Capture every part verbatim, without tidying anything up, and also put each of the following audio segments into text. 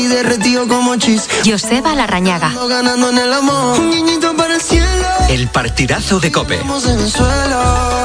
y derretido como chis. Joseba Larrañaga. Ganando en el amor. Un guiñito para el cielo. El partidazo de COPE. Estamos en el suelo.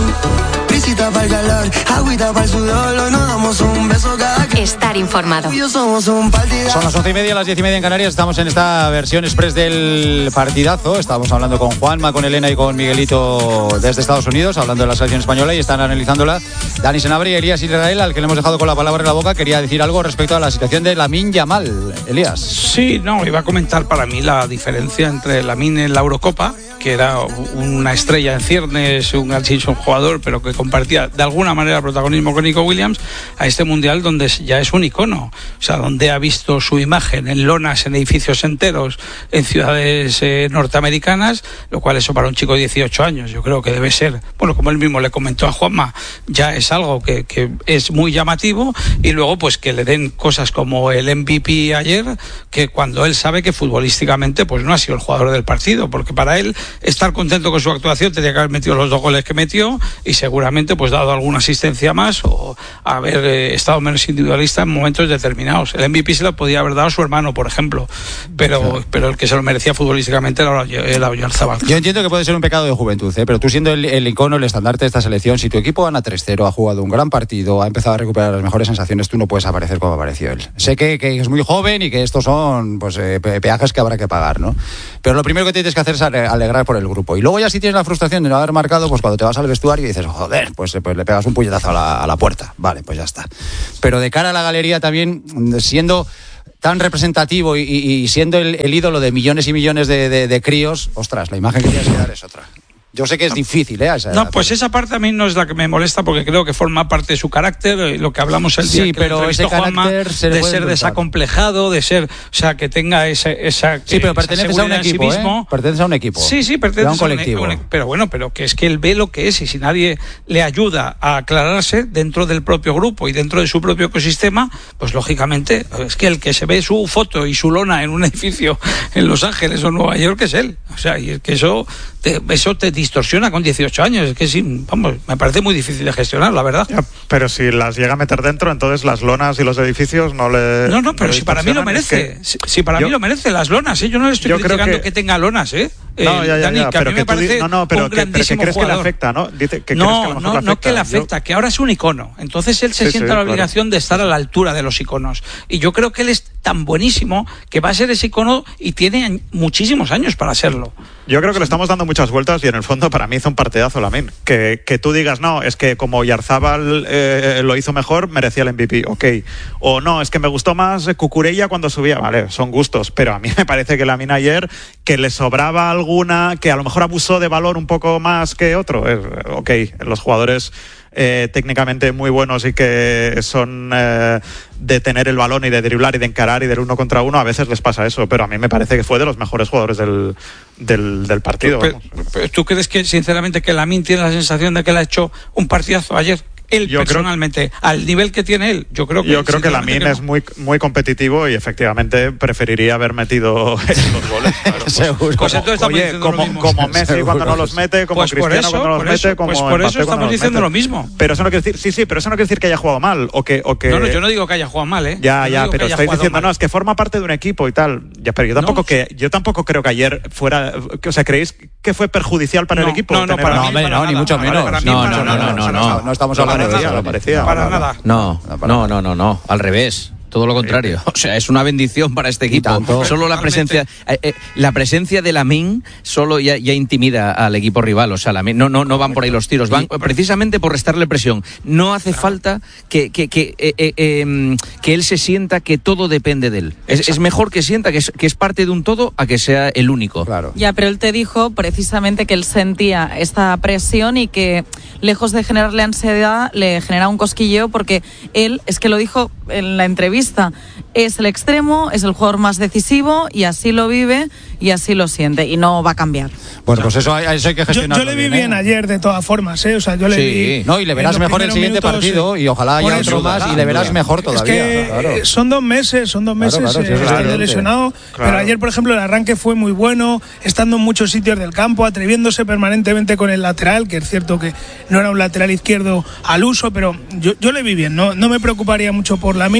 Brisita para el calor, agüita para el sudor. Nos damos un beso cada que... Estar informado. Y yo somos un partidazo. Son las once y media, las diez y media en Canarias. Estamos en esta versión express del partidazo. Estamos hablando con Juanma, con Elena y con Miguelito desde Estados Unidos, hablando de la selección española, y están analizándola Dani Senabre y Elías Israel, al que le hemos dejado con la palabra en la boca. Quería decir algo respecto a la situación de Lamine Yamal. Elías. Sí, no, iba a comentar para mí la diferencia entre Lamine en la Eurocopa, que era una estrella en ciernes, un altísimo jugador, pero que compartía de alguna manera protagonismo con Nico Williams, a este mundial donde ya es un icono, o sea, donde ha visto su imagen en lonas, en edificios enteros, en ciudades eh, norteamericanas, lo cual eso para un chico de dieciocho años, yo creo que debe ser, bueno, como él mismo le comentó a Juanma, ya es algo que, que es muy llamativo, y luego pues que le den cosas como el M V P ayer, que cuando él sabe que futbolísticamente pues no ha sido el jugador del partido, porque para él estar contento con su actuación tenía que haber metido los dos goles que metió y seguramente pues dado alguna asistencia más o haber eh, estado menos individualista en momentos determinados. El M V P se lo podía haber dado a su hermano, por ejemplo, pero, pero el que se lo merecía futbolísticamente era el Oyarzabal. Yo entiendo que puede ser un pecado de juventud, ¿eh? Pero tú siendo el, el icono, el estandarte de esta selección, si tu equipo gana tres cero, ha jugado un gran partido, ha empezado a recuperar las mejores sensaciones, tú no puedes aparecer como apareció él. Sé que, que es muy joven y que estos son pues eh, peajes que habrá que pagar, ¿no? Pero lo primero que tienes que hacer es alegrar por el grupo. Y luego ya si tienes la frustración de no haber marcado, pues cuando te vas al vestuario y dices, joder, pues, pues le pegas un puñetazo a la, a la puerta. Vale, pues ya está. Pero de cara a la galería también, siendo tan representativo y, y, y siendo el, el ídolo de millones y millones de, de, de críos, ostras, la imagen que tienes que dar es otra. Yo sé que es difícil, ¿eh? Esa no, pues esa parte a mí no es la que me molesta porque creo que forma parte de su carácter, lo que hablamos el día sí, que pero ese Juanma, carácter se de ser desacomplejado, de ser, o sea, que tenga esa, esa sí, pero perteneces a un equipo, sí mismo. ¿eh? Perteneces a un equipo. Sí, sí, perteneces a un colectivo. A un, pero bueno, pero que es que él ve lo que es y si nadie le ayuda a aclararse dentro del propio grupo y dentro de su propio ecosistema, pues lógicamente es que el que se ve su foto y su lona en un edificio en Los Ángeles o Nueva York es él. O sea, y es que eso te, eso te distorsiona con dieciocho años, es que sí, vamos, me parece muy difícil de gestionar, la verdad. Ya, pero si las llega a meter dentro, entonces las lonas y los edificios no le... No, no, pero no si para mí lo merece, es que si, si para yo, mí lo merece, las lonas, ¿eh? Yo no le estoy criticando que... que tenga lonas, ¿eh? No, ya, ya, Dani, ya, que a mí me parece di... no, no, pero un que, grandísimo pero que crees jugador. que le afecta, ¿no? Dice que no, crees que a lo mejor no, le afecta. no que le afecta, yo... que ahora es un icono. Entonces él se sí, siente sí, la obligación claro. de estar a la altura de los iconos. Y yo creo que él es tan buenísimo que va a ser ese icono y tiene muchísimos años para serlo. Yo creo que le estamos dando muchas vueltas y en el fondo para mí hizo un partidazo Lamine. Que, que tú digas, no, es que como Oyarzabal eh, lo hizo mejor, merecía el M V P, ok. O no, es que me gustó más Cucurella cuando subía, vale, son gustos, pero a mí me parece que Lamine ayer, que le sobraba alguna, que a lo mejor abusó de valor un poco más que otro, eh, ok, los jugadores... Eh, técnicamente muy buenos y que son eh, de tener el balón y de driblar y de encarar y del uno contra uno, a veces les pasa eso, pero a mí me parece que fue de los mejores jugadores del, del, del partido. Pero, pero, ¿tú crees que sinceramente que Lamine tiene la sensación de que le ha hecho un partidazo ayer? Él yo personalmente, creo, al nivel que tiene él, yo creo que yo creo que Lamine no. es muy muy competitivo y efectivamente preferiría haber metido los goles. Claro, Seguro. Pues entonces estamos Oye, diciendo como, lo mismo. como Messi Seguro. cuando no los mete, como pues Cristiano eso, cuando no los mete, eso, como pues por Mbappé eso estamos no diciendo mete. lo mismo. Pero eso no quiere decir, sí, sí, pero eso no quiere decir que haya jugado mal o que, o que... No, no, yo no digo que haya jugado mal, ¿eh? Ya, yo ya, no pero estáis diciendo, mal. no, es que forma parte de un equipo y tal. Ya, pero yo tampoco no. que yo tampoco creo que ayer fuera, o sea, ¿creéis que fue perjudicial para no, el equipo? No, no, para no, mí, hombre, para no, nada. ni mucho menos. Para mí, no, para no, nada. no, no, no, no estamos hablando de eso, lo parecía. Para nada. No, no, no, no, no, al revés. Todo lo contrario, o sea, es una bendición para este equipo. Tanto. Solo la presencia, eh, eh, la presencia de Lamine solo ya, ya intimida al equipo rival. O sea, Lamine, no, no, no van por ahí los tiros, van precisamente por restarle presión. No hace falta que que que, eh, eh, eh, que él se sienta que todo depende de él. Es, es mejor que sienta que es, que es parte de un todo a que sea el único. Claro. Ya, pero él te dijo precisamente que él sentía esta presión y que lejos de generarle ansiedad le genera un cosquilleo porque él, es que lo dijo en la entrevista, es el extremo, es el jugador más decisivo y así lo vive y así lo siente y no va a cambiar. Bueno, pues eso hay, eso hay que gestionarlo. Yo, yo le vi bien, bien ¿eh? ayer de todas formas, ¿eh? O sea, yo le sí. vi... No, y le verás mejor el siguiente minutos, partido y ojalá haya otro más y le verás mejor todavía. Es que claro. son dos meses, son dos meses claro, claro, eh, sí, estoy claro, lesionado, claro. pero ayer, por ejemplo, el arranque fue muy bueno, estando en muchos sitios del campo, atreviéndose permanentemente con el lateral, que es cierto que no era un lateral izquierdo al uso, pero yo, yo le vi bien, no, no me preocuparía mucho por Lamine y tengo claro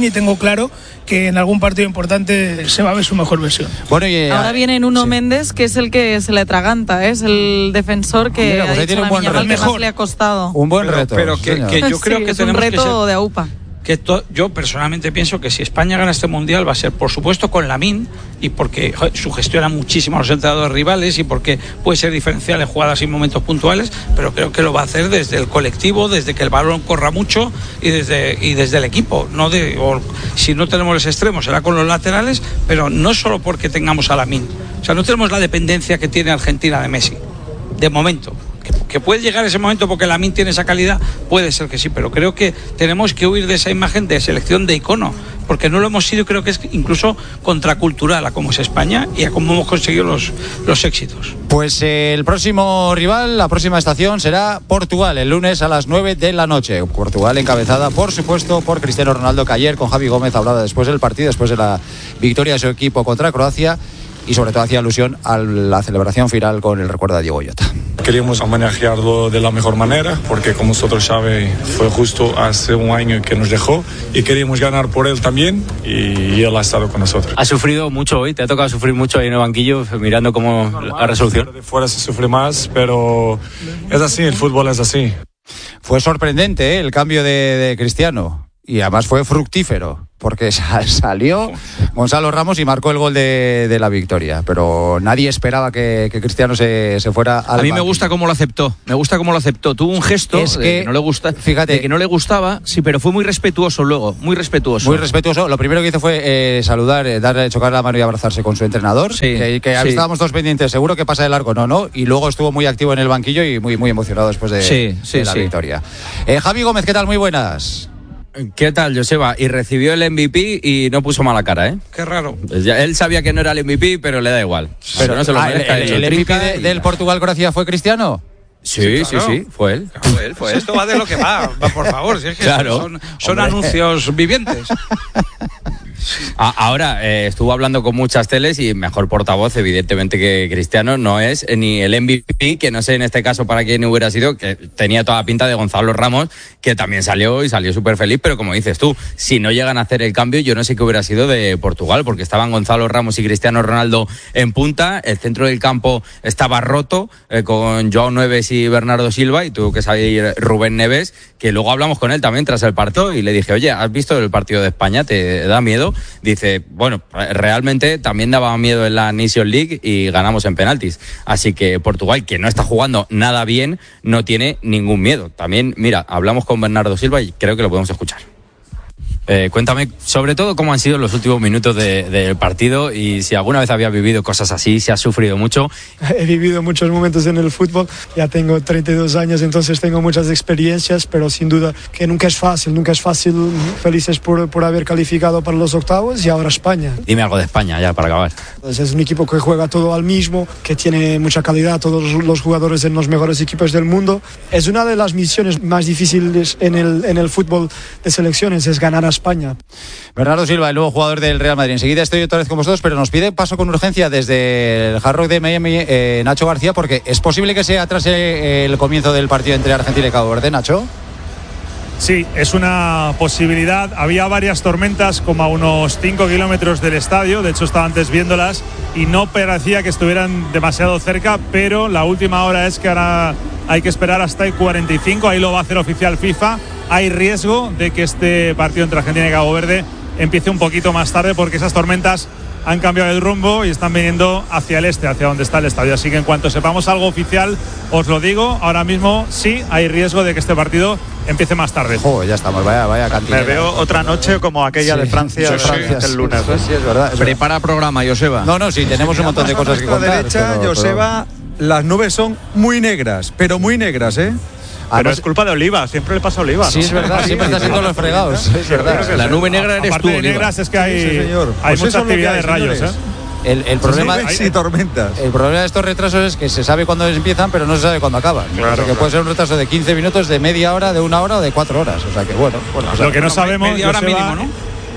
claro que en algún partido importante se va a ver su mejor versión. Bueno, y, eh, ahora viene Nuno sí. Méndez, que es el que se le atraganta, ¿eh? Es el defensor que Mira, pues ha ahí dicho tiene un buen Lamine Yamal reto. que más le ha costado. Un buen Pero- reto. pero que- señor. que yo creo Sí, que es un tenemos que reto ser- de AUPA. que to- yo personalmente pienso que si España gana este mundial va a ser por supuesto con Lamine y porque joder, sugestiona muchísimo a los entrenadores rivales y porque puede ser diferencial en jugadas y momentos puntuales, pero creo que lo va a hacer desde el colectivo, desde que el balón corra mucho y desde y desde el equipo, no de o, si no tenemos los extremos será con los laterales, pero no solo porque tengamos a Lamine, o sea, no tenemos la dependencia que tiene Argentina de Messi de momento. Que puede llegar ese momento porque Lamine tiene esa calidad, puede ser que sí, pero creo que tenemos que huir de esa imagen de selección de icono, porque no lo hemos sido, creo que es incluso contracultural a cómo es España y a cómo hemos conseguido los, los éxitos. Pues eh, el próximo rival, la próxima estación será Portugal, el lunes a las nueve de la noche. Portugal encabezada, por supuesto, por Cristiano Ronaldo, que ayer con Javi Gómez hablaba después del partido, después de la victoria de su equipo contra Croacia, y sobre todo hacía alusión a la celebración final con el recuerdo de Diego Llota. Queríamos homenajearlo de la mejor manera, porque como vosotros sabéis, fue justo hace un año que nos dejó y queríamos ganar por él también y él ha estado con nosotros. ¿Has sufrido mucho hoy? ¿Te ha tocado sufrir mucho ahí en el banquillo mirando cómo la resolución? De fuera se sufre más, pero es así, el fútbol es así. Fue sorprendente, ¿eh? El cambio de, de Cristiano. Y además fue fructífero, porque salió Gonzalo Ramos y marcó el gol de, de la victoria. Pero nadie esperaba que, que Cristiano se, se fuera al A mí me banquillo. gusta cómo lo aceptó. Me gusta cómo lo aceptó. Tuvo un gesto Es de que, que no le gusta, fíjate, de que no le gustaba, sí, pero fue muy respetuoso luego, muy respetuoso. Muy respetuoso. Lo primero que hizo fue eh, saludar, eh, darle, chocar la mano y abrazarse con su entrenador. Sí, que que sí. estábamos todos pendientes, seguro que pasa de largo, no, no. Y luego estuvo muy activo en el banquillo y muy, muy emocionado después de, Sí, sí, de la sí. victoria. Eh, Javi Gómez, ¿qué tal? Muy buenas. ¿Qué tal, Joseba? Y recibió el M V P y no puso mala cara, ¿eh? Qué raro. Pues ya, él sabía que no era el M V P, pero le da igual. Pero no se lo ah, merezca, el, hecho el M V P trinca de- y- del Portugal-Croacia fue Cristiano. Sí, Sí, sí, claro. sí, fue él. Fue él, fue él. Esto va de lo que va, va por favor, si es que Claro. son, son Hombre. anuncios vivientes. A- Ahora, eh, estuvo hablando con muchas teles y mejor portavoz, evidentemente, que Cristiano no es eh, ni el M V P, que no sé en este caso para quién hubiera sido, que tenía toda la pinta de Gonzalo Ramos, que también salió y salió súper feliz, pero como dices tú, si no llegan a hacer el cambio, yo no sé qué hubiera sido de Portugal, porque estaban Gonzalo Ramos y Cristiano Ronaldo en punta, el centro del campo estaba roto, eh, con Joao Neves y Bernardo Silva, y tuvo que salir Rubén Neves, que luego hablamos con él también tras el partido, y le dije, oye, ¿has visto el partido de España? ¿Te da miedo? Dice, bueno, realmente también daba miedo en la Nations League y ganamos en penaltis. Así que Portugal, que no está jugando nada bien, no tiene ningún miedo. También, mira, hablamos con Bernardo Silva y creo que lo podemos escuchar. Eh, cuéntame sobre todo cómo han sido los últimos minutos de- del partido y si alguna vez habías vivido cosas así, si has sufrido mucho. He vivido muchos momentos en el fútbol, ya tengo treinta y dos años, entonces tengo muchas experiencias, pero sin duda que nunca es fácil, nunca es fácil. Felices por, por haber calificado para los octavos y ahora España. Dime algo de España ya para acabar. Entonces es un equipo que juega todo al mismo, que tiene mucha calidad, todos los jugadores en los mejores equipos del mundo. Es una de las misiones más difíciles en el, en el fútbol de selecciones, es ganar a España. Bernardo Silva, el nuevo jugador del Real Madrid. Enseguida estoy otra vez con vosotros, pero nos pide paso con urgencia desde el Hard Rock de Miami, eh, Nacho García, porque es posible que se atrase el comienzo del partido entre Argentina y Cabo Verde, Nacho. Sí, es una posibilidad. Había varias tormentas como a unos cinco kilómetros del estadio. De hecho, estaba antes viéndolas y no parecía que estuvieran demasiado cerca, pero la última hora es que ahora hay que esperar hasta el cuarenta y cinco. Ahí lo va a hacer oficial FIFA. Hay riesgo de que este partido entre Argentina y Cabo Verde empiece un poquito más tarde porque esas tormentas han cambiado el rumbo y están viniendo hacia el este, hacia donde está el estadio. Así que en cuanto sepamos algo oficial, os lo digo. Ahora mismo sí hay riesgo de que este partido empiece más tarde. Oh, ya estamos, vaya, vaya cantidad. Me veo otra noche como aquella Sí. de Francia, Sí, de sí, Francia sí, el lunes. sí, sí, es verdad. Es Prepara programa, Joseba. No, no, sí, tenemos un montón de cosas que A nuestra contar. derecha, pero- Joseba, las nubes son muy negras, pero muy negras, ¿eh? Pero Además- es culpa de Oliva, siempre le pasa a Oliva. Sí, ¿no? es verdad, siempre está haciendo los fregados. Es verdad. La nube negra eres Aparte tú, de Oliva. negras es que hay, Sí, sí, señor. hay Pues mucha eso es lo que actividad hay, de rayos. señores. ¿eh? El, el problema Nubes y tormentas. El problema de estos retrasos es que se sabe cuándo empiezan, pero no se sabe cuándo acaban. Claro, o sea que claro. puede ser un retraso de quince minutos, de media hora, de una hora o de cuatro horas. O sea que bueno. bueno pues, Lo que no sabemos, Media hora Joseba- mínimo, ¿no?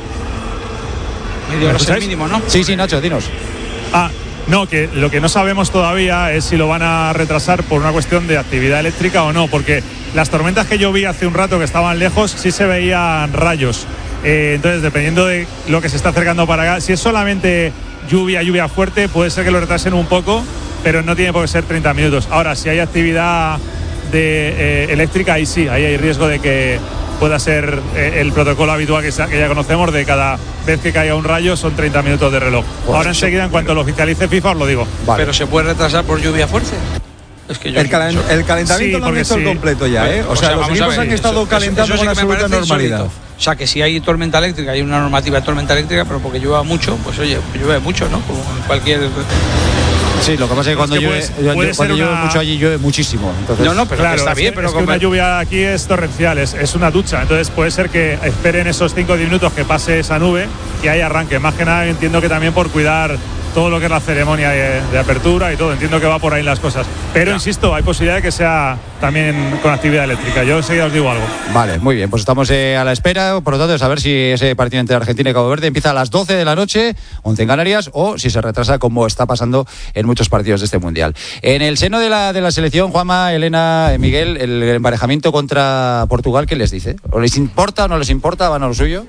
Media hora es el escucháis? mínimo, ¿no? Sí, sí, Nacho, dinos. Ah, no, que lo que no sabemos todavía es si lo van a retrasar por una cuestión de actividad eléctrica o no, porque las tormentas que yo vi hace un rato que estaban lejos sí se veían rayos, Eh, entonces, dependiendo de lo que se está acercando para acá, si es solamente lluvia, lluvia fuerte, puede ser que lo retrasen un poco, pero no tiene por qué ser treinta minutos. Ahora, si hay actividad de, eh, eléctrica, ahí sí, ahí hay riesgo de que pueda ser eh, el protocolo habitual que, que ya conocemos, de cada vez que caiga un rayo son treinta minutos de reloj. Pues ahora enseguida, en cuanto lo oficialice FIFA, os lo digo. Vale. Pero se puede retrasar por lluvia fuerte. Es que yo el, calen, el calentamiento sí, lo han hecho sí. el completo ya, ¿eh? O, o sea, sea, los equipos han estado eso, calentando eso sí con absoluta normalidad. Insólito. O sea, que si hay tormenta eléctrica, hay una normativa de tormenta eléctrica, pero porque llueva mucho, pues oye, llueve mucho, ¿no? Como en cualquier... Sí, lo que pasa es que cuando es que llueve, puede, puede cuando llueve una... mucho allí llueve muchísimo. Entonces... No, no, pero claro, está bien. Es, pero es como... que una lluvia aquí es torrencial, es, es una ducha. Entonces puede ser que esperen esos cinco o diez minutos que pase esa nube y ahí arranque. Más que nada entiendo que también por cuidar todo lo que es la ceremonia de, de apertura y todo. Entiendo que va por ahí las cosas. Pero, ya. insisto, hay posibilidad de que sea también con actividad eléctrica. Yo enseguida os digo algo. Vale, muy bien. Pues estamos eh, a la espera, por lo tanto, de saber si ese partido entre Argentina y Cabo Verde empieza a las doce de la noche, once en Canarias, o si se retrasa, como está pasando en muchos partidos de este Mundial. En el seno de la, de la selección, Juanma, Elena, Miguel, el emparejamiento contra Portugal, ¿qué les dice? ¿O les importa o no les importa? ¿Van a lo suyo?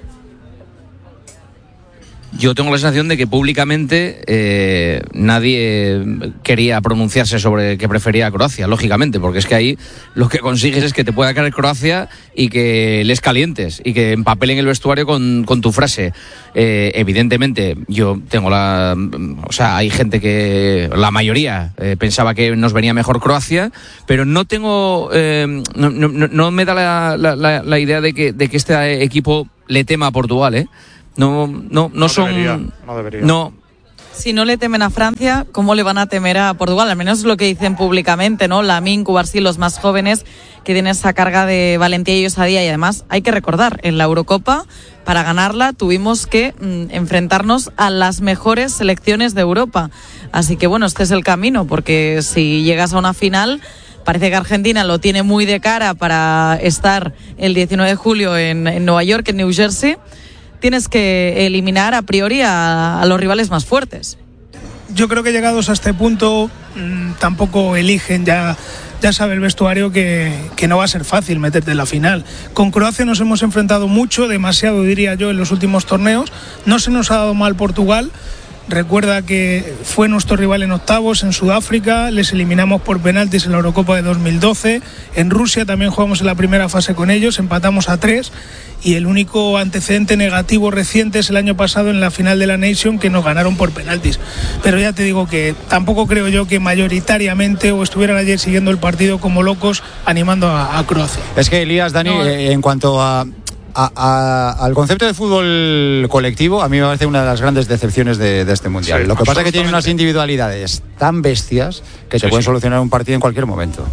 Yo tengo la sensación de que públicamente eh, nadie quería pronunciarse sobre que prefería a Croacia, lógicamente, porque es que ahí lo que consigues es que te pueda caer Croacia y que les calientes y que empapelen el vestuario con, con tu frase. Eh, evidentemente, yo tengo la... O sea, hay gente que... La mayoría eh, pensaba que nos venía mejor Croacia, pero no tengo... Eh, no, no, no me da la, la, la idea de que, de que este equipo le tema a Portugal, ¿eh? No, no, no, no son. Debería, no debería. No. Si no le temen a Francia, ¿cómo le van a temer a Portugal? Al menos es lo que dicen públicamente, ¿no? Lamine, Cubarsí, los más jóvenes que tienen esa carga de valentía y osadía. Y además, hay que recordar, en la Eurocopa, para ganarla, tuvimos que mm, enfrentarnos a las mejores selecciones de Europa. Así que bueno, este es el camino, porque si llegas a una final, parece que Argentina lo tiene muy de cara para estar el diecinueve de julio en, en Nueva York, en New Jersey. Tienes que eliminar a priori a, a los rivales más fuertes. Yo creo que llegados a este punto mmm, tampoco eligen, ya, ya sabe el vestuario que, que no va a ser fácil meterte en la final. Con Croacia nos hemos enfrentado mucho, demasiado diría yo, en los últimos torneos. No se nos ha dado mal Portugal. Recuerda que fue nuestro rival en octavos en Sudáfrica, les eliminamos por penaltis en la Eurocopa de dos mil doce, en Rusia también jugamos en la primera fase con ellos, empatamos a tres y el único antecedente negativo reciente es el año pasado en la final de la Nation, que nos ganaron por penaltis. Pero ya te digo que tampoco creo yo que mayoritariamente o estuvieran ayer siguiendo el partido como locos animando a, a Croacia. Es que Elías, Dani, no, eh, en cuanto a A, a, al concepto de fútbol colectivo, a mí me parece una de las grandes decepciones de, de este Mundial. Sí, lo que pasa es que tiene unas individualidades tan bestias que sí, te pueden sí. solucionar un partido en cualquier momento.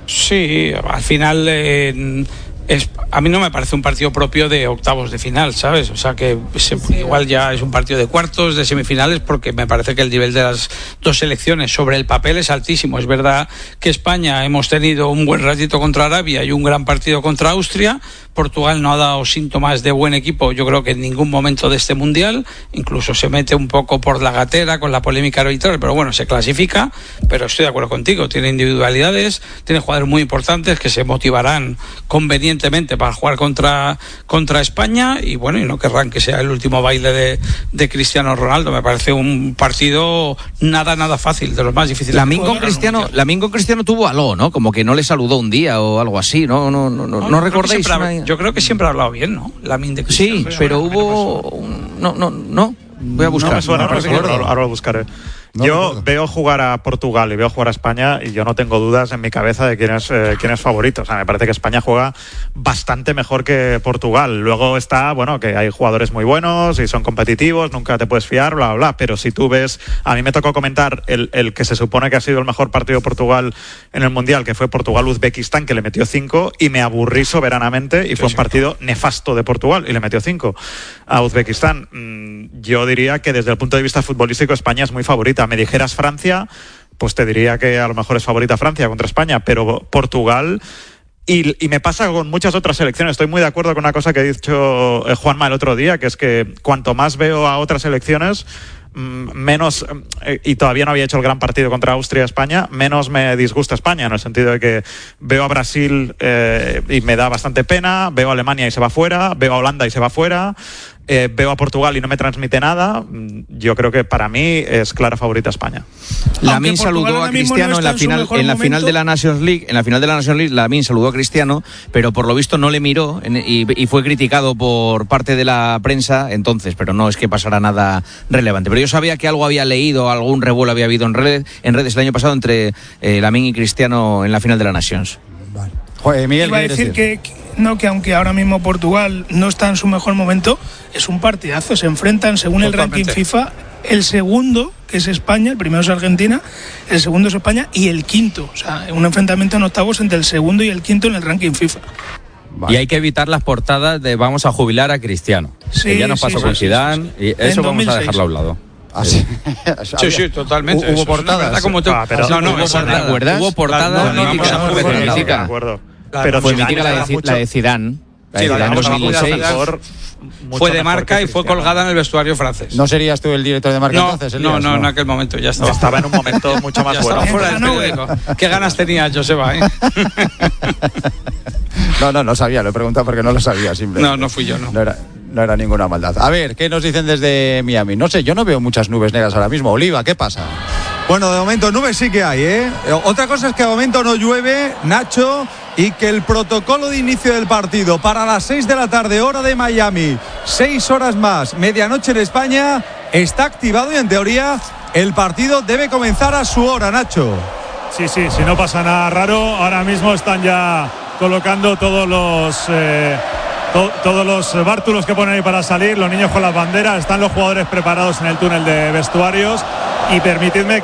Sí, al final eh, es, a mí no me parece un partido propio de octavos de final, ¿sabes? O sea que se, igual ya es un partido de cuartos, de semifinales, porque me parece que el nivel de las dos selecciones sobre el papel es altísimo. Es verdad que España hemos tenido un buen ratito contra Arabia y un gran partido contra Austria. Portugal no ha dado síntomas de buen equipo, yo creo que en ningún momento de este Mundial, incluso se mete un poco por la gatera con la polémica arbitral, pero bueno, se clasifica, pero estoy de acuerdo contigo, tiene individualidades, tiene jugadores muy importantes que se motivarán convenientemente para jugar contra, contra España y bueno, y no querrán que sea el último baile de, de Cristiano Ronaldo. Me parece un partido nada, nada fácil, de los más difíciles. Lamine con Cristiano, Lamine con Cristiano tuvo algo, ¿no? Como que no le saludó un día o algo así, ¿no? No, no, no, no, no recordáis. Yo creo que siempre ha hablado bien, ¿no? Lamine de Cristiano. Sí, pero hubo... Un... No, no, no. Voy a buscar. No me suena, no, no, ahora, ahora lo buscaré. No, yo no, veo jugar a Portugal y veo jugar a España y yo no tengo dudas en mi cabeza de quién es, eh, quién es favorito. O sea, me parece que España juega bastante mejor que Portugal. Luego está, bueno, que hay jugadores muy buenos y son competitivos, nunca te puedes fiar, bla, bla, bla. Pero si tú ves, a mí me tocó comentar el, el que se supone que ha sido el mejor partido de Portugal en el Mundial, que fue Portugal-Uzbekistán, que le metió cinco y me aburrí soberanamente y fue sí, un partido sí. nefasto de Portugal y le metió cinco a Uzbekistán. Mm, yo diría que desde el punto de vista futbolístico España es muy favorita. Me dijeras Francia, pues te diría que a lo mejor es favorita Francia contra España, pero Portugal, y, y me pasa con muchas otras selecciones. Estoy muy de acuerdo con una cosa que ha dicho Juanma el otro día, que es que cuanto más veo a otras selecciones, menos, y todavía no había hecho el gran partido contra Austria-España, menos me disgusta España, en el sentido de que veo a Brasil eh, y me da bastante pena, veo a Alemania y se va fuera, veo a Holanda y se va fuera, eh, veo a Portugal y no me transmite nada. Yo creo que para mí es clara favorita España. Lamine saludó a Cristiano no en la final en la final de la Nations League, en la final de la Nations League Lamine saludó a Cristiano, pero por lo visto no le miró en, y, y fue criticado por parte de la prensa entonces, pero no es que pasara nada relevante. Pero yo sabía que algo había leído, algún revuelo había habido en redes, en redes el año pasado entre eh, Lamine y Cristiano en la final de la Nations. Vale. Joder, Miguel, iba a decir que, que no que aunque ahora mismo Portugal no está en su mejor momento, es un partidazo. Se enfrentan según Totalmente. el ranking FIFA el segundo, que es España, el primero es Argentina, el segundo es España y el quinto. O sea, un enfrentamiento en octavos entre el segundo y el quinto en el ranking FIFA. Vale. Y hay que evitar las portadas de vamos a jubilar a Cristiano. Sí, que ya nos pasó sí, con sí, Zidane sí, sí. y eso en vamos dos mil seis. A dejarlo a un lado. Ah, sí. sí, sí, totalmente. Hubo portadas. Como tú. Ah, pero no, no, hubo portadas. Hubo portadas. No, mítica. Pero fue mítica la de, la de Zidane. Sí, la de dos mil seis. Fue de marca y fue colgada en el vestuario francés. ¿No serías tú el director de marca no, entonces? Elías, no, no, no, en aquel momento ya estaba. Estaba en un momento mucho más ya bueno. Estaba fuera del periódico. Qué ganas tenía Joseba, ¿eh? No, no, no sabía, lo he preguntado porque no lo sabía, simplemente. No, no fui yo, no. No era, no era ninguna maldad. A ver, ¿qué nos dicen desde Miami? No sé, yo no veo muchas nubes negras ahora mismo. Oliva, ¿qué pasa? Bueno, de momento nubes sí que hay, ¿eh? Otra cosa es que de momento no llueve, Nacho, y que el protocolo de inicio del partido para las seis de la tarde, hora de Miami, seis horas más, medianoche en España, está activado y en teoría el partido debe comenzar a su hora, Nacho. Sí, sí, si no pasa nada raro, ahora mismo están ya colocando todos los eh, to, todos los bártulos que ponen ahí para salir, los niños con las banderas, están los jugadores preparados en el túnel de vestuarios y permitidme